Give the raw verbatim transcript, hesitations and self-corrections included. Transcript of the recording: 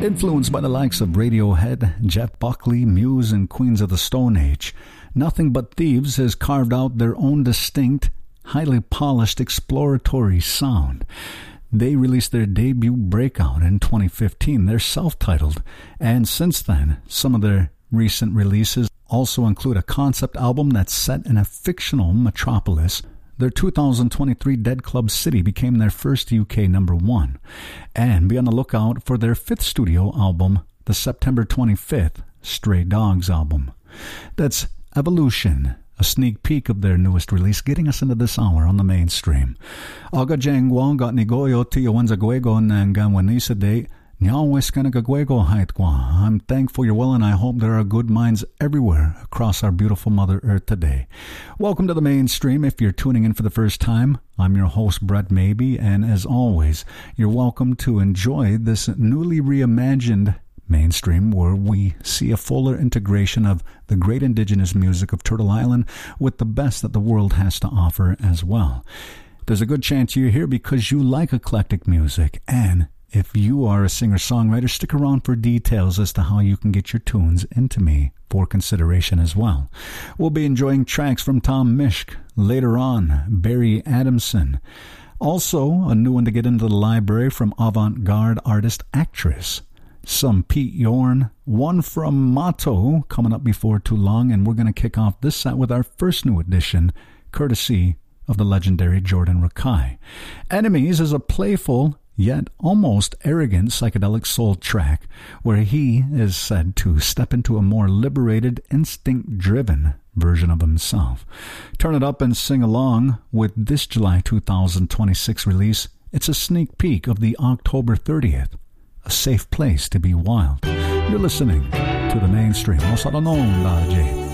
Influenced by the likes of Radiohead, Jeff Buckley, Muse, and Queens of the Stone Age, Nothing But Thieves has carved out their own distinct, highly polished, exploratory sound. They released their debut Breakout in twenty fifteen. They're self-titled, and since then, some of their recent releases also include a concept album that's set in a fictional metropolis. Their two thousand twenty-three Dead Club City became their first U K number one. And be on the lookout for their fifth studio album, the September twenty-fifth Stray Dogs album. That's Evolution, a sneak peek of their newest release, getting us into this hour on the mainstream. Aga jengwa got nigoyo tiyo wanza gwego nangan wanisa de. I'm thankful you're well, and I hope there are good minds everywhere across our beautiful Mother Earth today. Welcome to the mainstream. If you're tuning in for the first time, I'm your host, Brett Maybe, and as always, you're welcome to enjoy this newly reimagined mainstream where we see a fuller integration of the great indigenous music of Turtle Island with the best that the world has to offer as well. There's a good chance you're here because you like eclectic music, and if you are a singer-songwriter, stick around for details as to how you can get your tunes into me for consideration as well. We'll be enjoying tracks from Tom Misch, later on, Barry Adamson. Also, a new one to get into the library from avant-garde artist Actress. Some Pete Yorn, one from Motto coming up before too long, and we're going to kick off this set with our first new edition, courtesy of the legendary Jordan Rakei. Enemies is a playful yet almost arrogant psychedelic soul track where he is said to step into a more liberated, instinct-driven version of himself. Turn it up and sing along with this July two thousand twenty-six release. It's a sneak peek of the October thirtieth, A Safe Place to Be Wild. You're listening to the mainstream.